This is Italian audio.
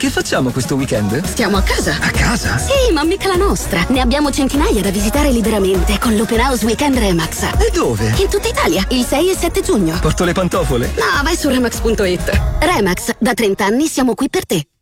che facciamo questo weekend? Stiamo a casa. A casa? Sì, ma mica la nostra. Ne abbiamo centinaia da visitare liberamente con l'Open House Weekend Remax. E dove? In tutta Italia, il 6 e 7 giugno. Porto le pantofole? No, vai su Remax.it. Remax, da 30 anni siamo qui per te.